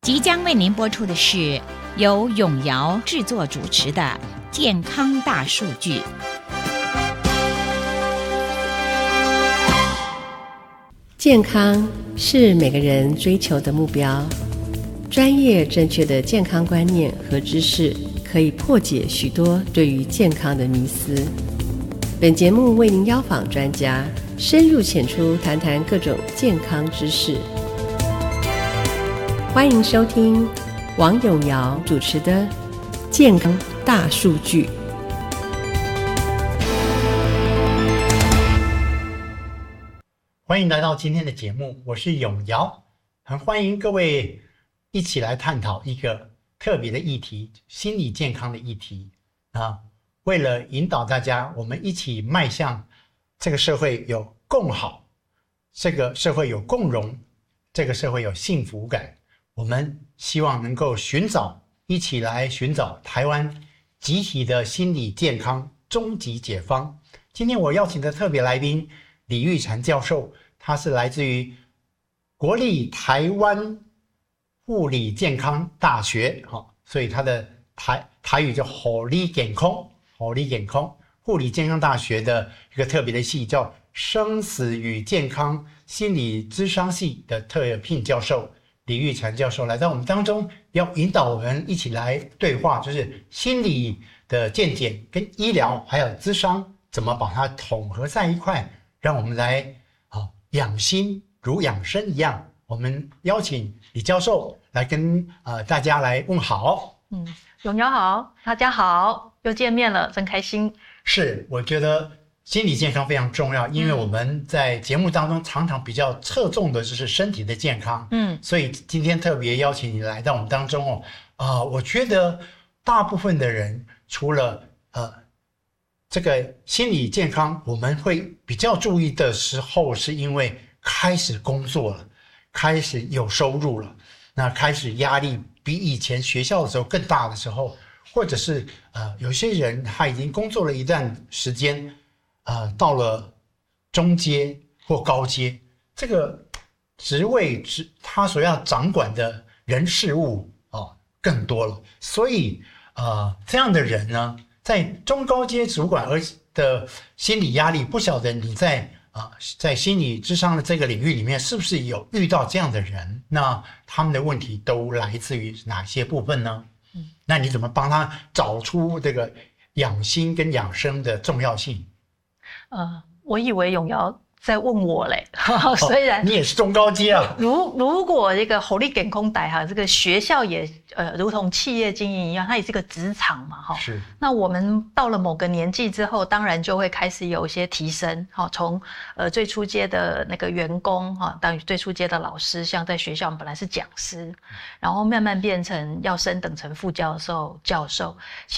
即将为您播出的是由永尧制作主持的《健康大数据》。 健康是每个人追求的目标，专业正确的健康观念和知识可以破解许多对于健康的迷思。本节目为您邀访专家，深入浅出谈谈各种健康知识。欢迎收听王永尧主持的《健康大数据》。 欢迎来到今天的节目，我是永尧，很欢迎各位一起来探讨一个特别的议题，心理健康的议题啊。为了引导大家，我们一起迈向这个社会有共好，这个社会有共荣，这个社会有幸福感，我们希望能够一起来寻找台湾集体的心理健康终极解方。今天我邀请的特别来宾李玉嬋教授，他是来自于国立台湾护理健康大学，所以他的台语叫护理健康护理健康大学的一个特别的系，叫生死与健康心理咨商系的特聘教授李玉嬋教授来到我们当中，要引导我们一起来对话，就是心理的健检跟医疗还有咨商怎么把它统合在一块，让我们来养心如养生一样。我们邀请李教授来跟大家来问好。 永尧好，大家好，又见面了，真开心。 是，我觉得心理健康非常重要，因为我们在节目当中常常比较侧重的就是身体的健康。所以今天特别邀请你来到我们当中我觉得大部分的人除了这个心理健康，我们会比较注意的时候，是因为开始工作了，开始有收入了，那开始压力比以前学校的时候更大的时候，或者是有些人他已经工作了一段时间，到了中阶或高阶，这个职位他所要掌管的人事物更多了，所以这样的人呢，在中高阶主管的心理压力，不晓得你在心理咨商的这个领域里面是不是有遇到这样的人？那他们的问题都来自于哪些部分呢？那你怎么帮他找出这个养心跟养生的重要性？ 我以为永尧在问我嘞，虽然你也是中高阶啊。 如果这个护理健康大学这个学校也如同企业经营一样，它也是个职场嘛， 是。 那我们到了某个年纪之后，当然就会开始有一些提升，从最初阶的那个员工当最初阶的老师，像在学校我们本来是讲师，然后慢慢变成要升等成副教授、教授。